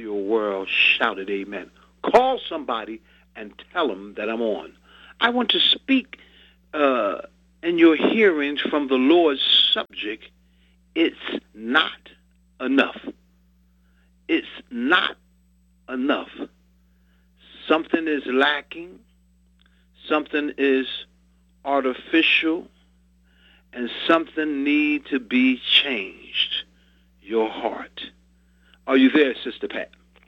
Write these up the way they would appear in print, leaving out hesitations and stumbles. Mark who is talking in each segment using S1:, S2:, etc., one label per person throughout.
S1: your world shouted amen. Call somebody and tell them that I'm on. I want to speak in your hearings from the Lord's subject. It's not enough. It's not enough. Something is lacking. Something is artificial. And something need to be changed. Your heart. Are you there, Sister Pat?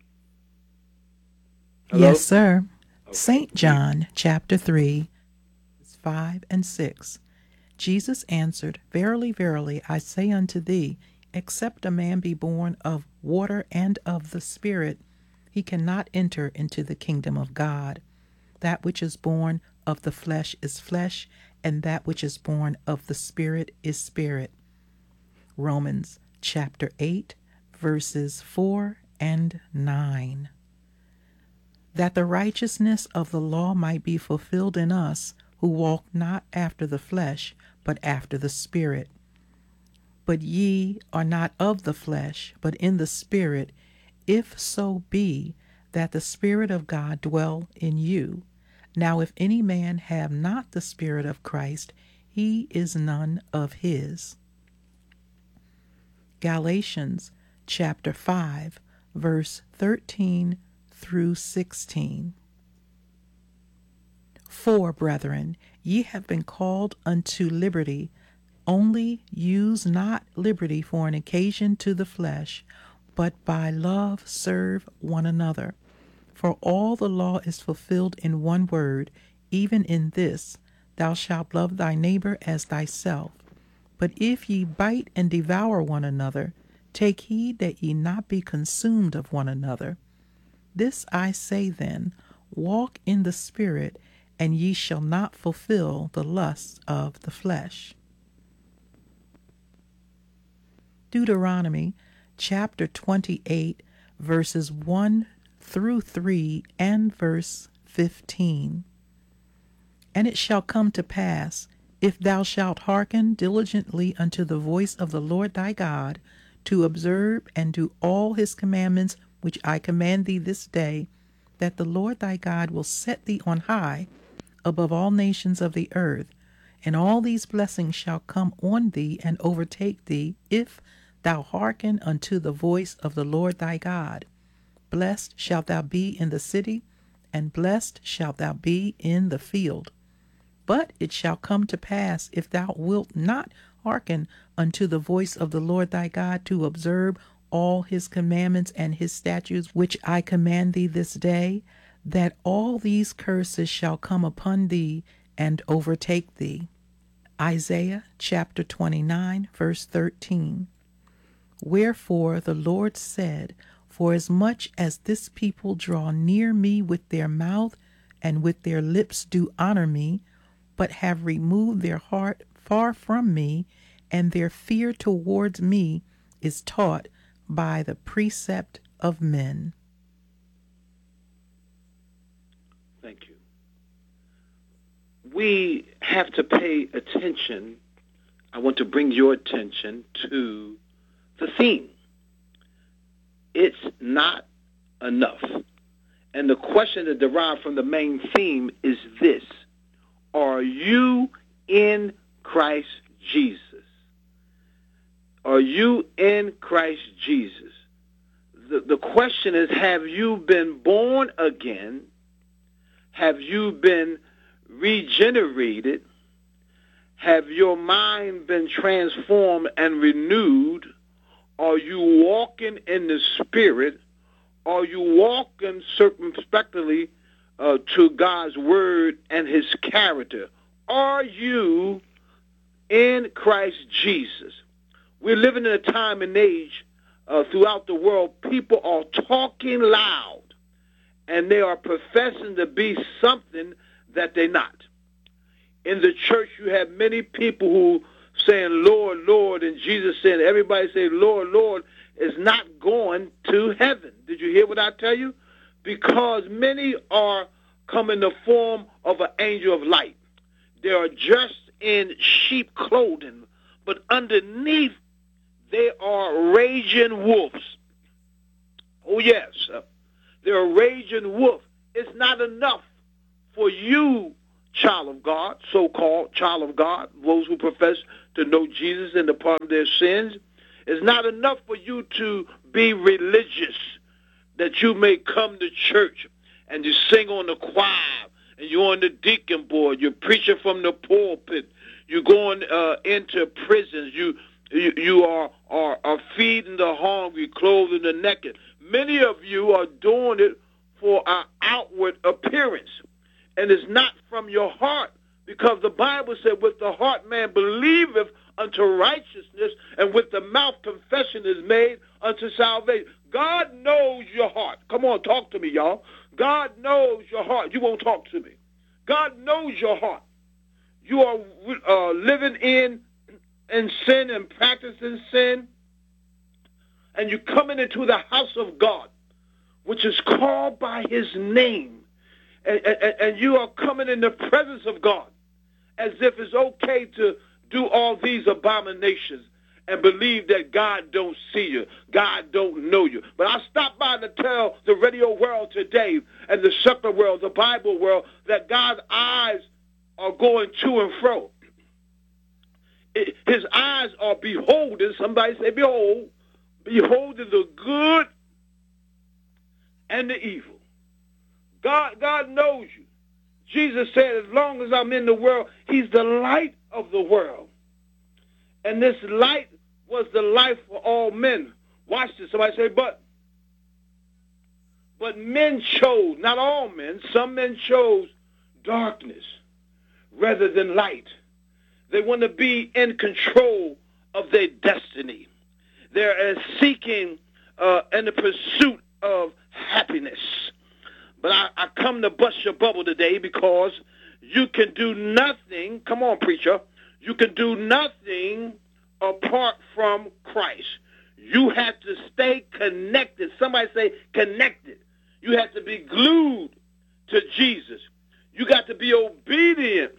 S1: Hello?
S2: Yes, sir.
S1: Okay.
S2: St. John, chapter 3, 5 and 6. Jesus answered, Verily, verily, I say unto thee, except a man be born of water and of the Spirit, he cannot enter into the kingdom of God. That which is born of the flesh is flesh, and that which is born of the Spirit is spirit. Romans chapter 8, verses 4 and 9. That the righteousness of the law might be fulfilled in us, who walk not after the flesh, but after the Spirit. But ye are not of the flesh, but in the Spirit, if so be that the Spirit of God dwell in you. Now if any man have not the Spirit of Christ, he is none of his. Galatians chapter 5, verse 13 through 16. For, brethren, ye have been called unto liberty, only use not liberty for an occasion to the flesh, but by love serve one another. For all the law is fulfilled in one word, even in this, Thou shalt love thy neighbor as thyself. But if ye bite and devour one another, take heed that ye not be consumed of one another. This I say then, walk in the Spirit, and ye shall not fulfill the lusts of the flesh. Deuteronomy chapter 28, verses 1 through 3 and verse 15. And it shall come to pass, if thou shalt hearken diligently unto the voice of the Lord thy God, to observe and do all his commandments which I command thee this day, that the Lord thy God will set thee on high above all nations of the earth, and all these blessings shall come on thee and overtake thee, if thou hearken unto the voice of the Lord thy God. Blessed shalt thou be in the city, and blessed shalt thou be in the field. But it shall come to pass, if thou wilt not hearken unto the voice of the Lord thy God, to observe all his commandments and his statutes which I command thee this day, that all these curses shall come upon thee and overtake thee. Isaiah chapter 29, verse 13. Wherefore the Lord said, Forasmuch as this people draw near me with their mouth, and with their lips do honor me, but have removed their heart far from me, and their fear towards me is taught by the precept of men.
S1: Thank you. We have to pay attention. I want to bring your attention to the theme. It's not enough. And the question that derived from the main theme is this: are you in Christ Jesus? Are you in Christ Jesus? The question is, have you been born again? Have you been regenerated? Have your mind been transformed and renewed? Are you walking in the Spirit? Are you walking circumspectly to God's Word and His character? Are you in Christ Jesus? We're living in a time and age throughout the world. People are talking loud, and they are professing to be something that they're not. In the church, you have many people who saying, Lord, Lord, and Jesus saying, everybody say, Lord, Lord, is not going to heaven. Did you hear what I tell you? Because many are come in the form of an angel of light. They are dressed in sheep clothing, but underneath they are raging wolves. Oh, yes. They're a raging wolf. It's not enough for you, child of God, so-called child of God, those who profess to know Jesus and the pardon of their sins. It's not enough for you to be religious, that you may come to church and you sing on the choir and you're on the deacon board, you're preaching from the pulpit, you're going into prisons, you are feeding the hungry, clothing the naked. Many of you are doing it for our outward appearance, and it's not from your heart, because the Bible said, with the heart man believeth unto righteousness, and with the mouth confession is made unto salvation. God knows your heart. Come on, talk to me, y'all. God knows your heart. You won't talk to me. God knows your heart. You are living in sin and practicing sin, and you're coming into the house of God, which is called by his name, and you are coming in the presence of God as if it's okay to do all these abominations and believe that God don't see you, God don't know you. But I stopped by to tell the radio world today and the secular world, the Bible world, that God's eyes are going to and fro. His eyes are beholding, somebody say behold, beholding the good and the evil. God knows you. Jesus said, as long as I'm in the world, he's the light of the world. And this light was the life for all men. Watch this. Somebody say, but men chose, not all men, some men chose darkness rather than light. They want to be in control of their destiny. They're seeking in the pursuit of happiness. But I come to bust your bubble today, because you can do nothing. Come on, preacher. You can do nothing apart from Christ. You have to stay connected. Somebody say connected. You have to be glued to Jesus. You got to be obedient.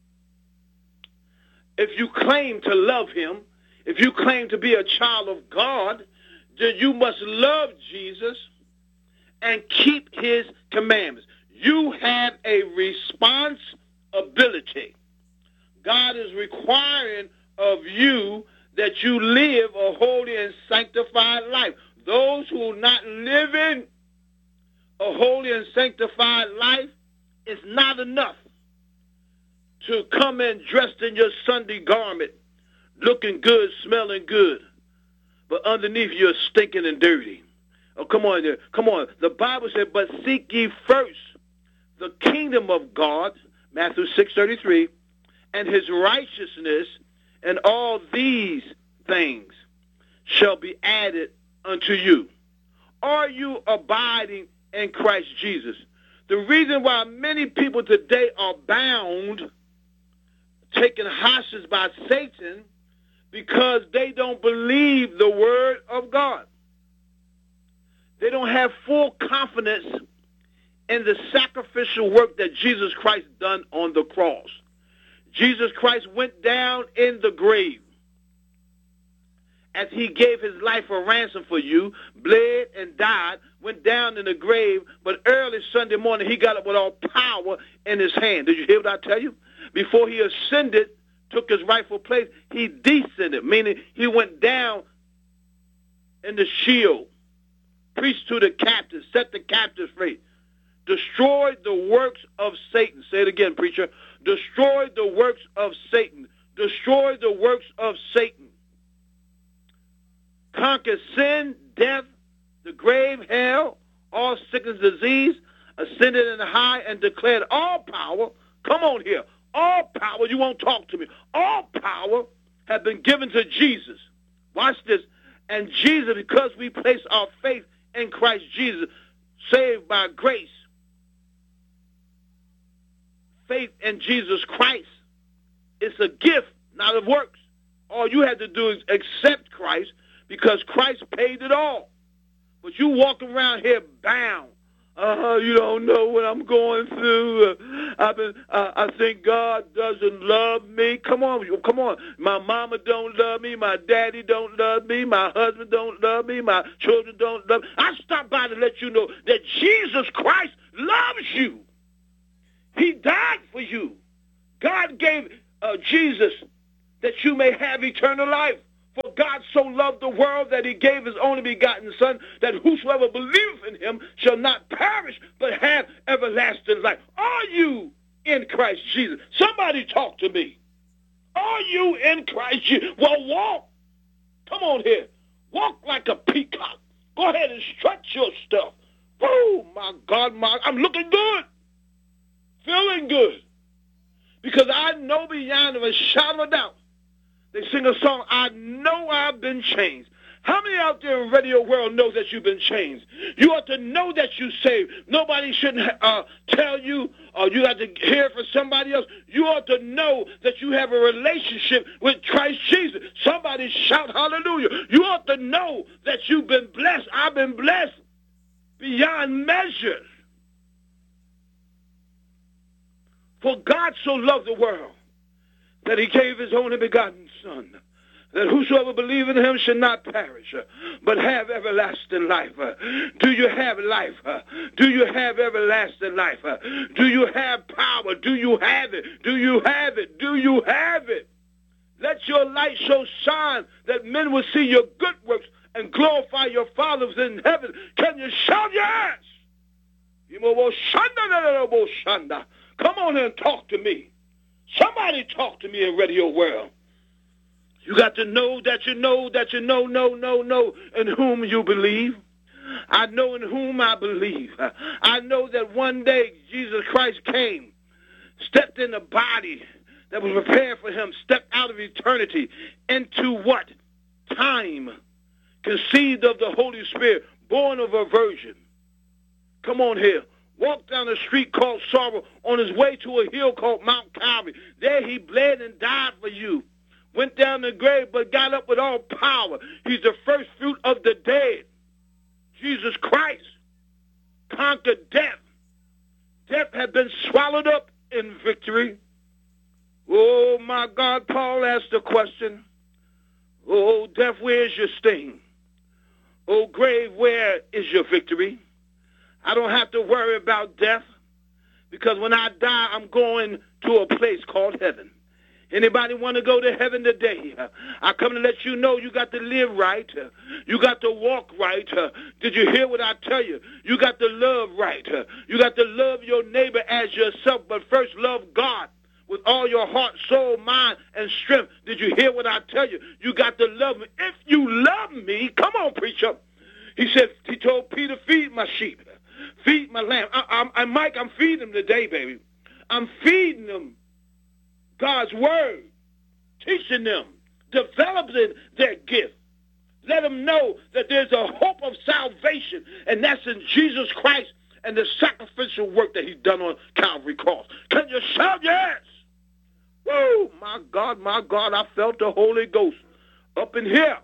S1: If you claim to love him, if you claim to be a child of God, then you must love Jesus and keep his commandments. You have a responsibility. God is requiring of you that you live a holy and sanctified life. Those who are not living a holy and sanctified life, it's not enough to come in dressed in your Sunday garment, looking good, smelling good, but underneath you're stinking and dirty. Oh, come on there. Come on. The Bible said, but seek ye first the kingdom of God, Matthew 6:33, and his righteousness, and all these things shall be added unto you. Are you abiding in Christ Jesus? The reason why many people today are bound, taken hostage by Satan, because they don't believe the word of God. They don't have full confidence in the sacrificial work that Jesus Christ done on the cross. Jesus Christ went down in the grave as he gave his life a ransom for you, bled and died, went down in the grave, but early Sunday morning he got up with all power in his hand. Did you hear what I tell you? Before he ascended, took his rightful place, he descended, meaning he went down in the shield, preached to the captives, set the captives free, destroyed the works of Satan. Say it again, preacher. Destroyed the works of Satan. Destroyed the works of Satan. Conquered sin, death, the grave, hell, all sickness, disease, ascended in the high and declared all power. Come on here. All power, you won't talk to me. All power has been given to Jesus. Watch this. And Jesus, because we place our faith in Christ Jesus, saved by grace, faith in Jesus Christ, it's a gift, not of works. All you have to do is accept Christ, because Christ paid it all. But you walk around here bound You don't know what I'm going through. I think God doesn't love me. Come on. My mama don't love me. My daddy don't love me. My husband don't love me. My children don't love me. I stopped by to let you know that Jesus Christ loves you. He died for you. God gave Jesus that you may have eternal life. For God so loved the world that he gave his only begotten Son, that whosoever believeth in him shall not perish, but have everlasting life. Are you in Christ Jesus? Somebody talk to me. Are you in Christ Jesus? Well, walk. Come on here. Walk like a peacock. Go ahead and stretch your stuff. Oh, my God, I'm looking good. Feeling good. Because I know beyond a shadow of doubt. They sing a song, I know I've been changed. How many out there in radio world know that you've been changed? You ought to know that you're saved. Nobody shouldn't tell you, or you have to hear it from somebody else. You ought to know that you have a relationship with Christ Jesus. Somebody shout hallelujah. You ought to know that you've been blessed. I've been blessed beyond measure. For God so loved the world that he gave his only begotten Son, that whosoever believe in him should not perish, but have everlasting life. Do you have life? Do you have everlasting life? Do you have power? Do you have it? Do you have it? Do you have it? Let your light so shine that men will see your good works and glorify your Father in heaven. Can you shout yes? Come on and talk to me. Somebody talk to me in radio world. You got to know that you know in whom you believe. I know in whom I believe. I know that one day Jesus Christ came, stepped in a body that was prepared for him, stepped out of eternity into what? Time. Conceived of the Holy Spirit, born of a virgin. Come on here. Walked down a street called Sorrow on his way to a hill called Mount Calvary. There he bled and died for you. Went down the grave but got up with all power. He's the first fruit of the dead. Jesus Christ conquered death. Death had been swallowed up in victory. Oh, my God, Paul asked the question, oh, death, where's your sting? Oh, grave, where is your victory? I don't have to worry about death because when I die, I'm going to a place called heaven. Anybody want to go to heaven today? I come to let you know you got to live right. You got to walk right. Did you hear what I tell you? You got to love right. You got to love your neighbor as yourself, but first love God with all your heart, soul, mind, and strength. Did you hear what I tell you? You got to love me. If you love me, come on, preacher. He said, he told Peter, feed my sheep. Feed my lamb. Mike, I'm feeding them today, baby. I'm feeding them God's word, teaching them, developing their gift. Let them know that there's a hope of salvation, and that's in Jesus Christ and the sacrificial work that he's done on Calvary cross. Can you shout yes? Whoa, my God, I felt the Holy Ghost up in here.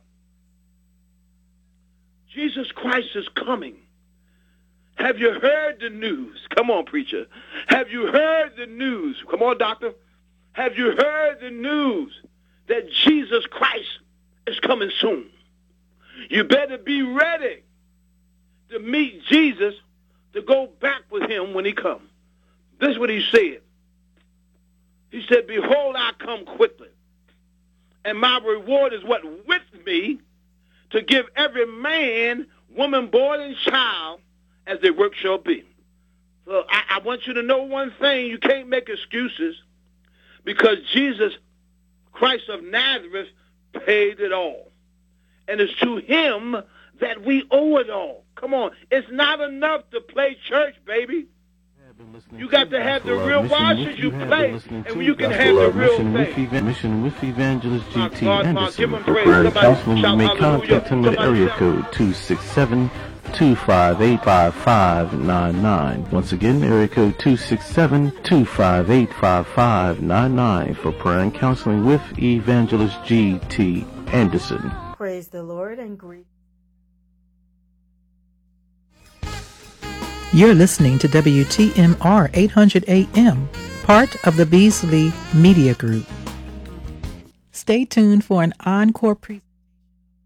S1: Jesus Christ is coming. Have you heard the news? Come on, preacher. Have you heard the news? Come on, doctor. Have you heard the news that Jesus Christ is coming soon? You better be ready to meet Jesus, to go back with him when he comes. This is what he said. He said, behold, I come quickly, and my reward is what? With me, to give every man, woman, boy, and child as their work shall be. So I want you to know one thing. You can't make excuses because Jesus Christ of Nazareth paid it all. And it's to him that we owe it all. Come on. It's not enough to play church, baby. You got to have the real. Why should you play? And you can have the real thing.
S3: Mission with Evangelist G.T. Anderson. For prayer and counseling, you may contact him at area code 267-258-5599. Once again, area code 267-258-5599 for prayer and counseling with Evangelist G.T. Anderson.
S4: Praise the Lord and greet.
S2: You're listening to WTMR 800 AM, part of the Beasley Media Group. Stay tuned for an encore presentation.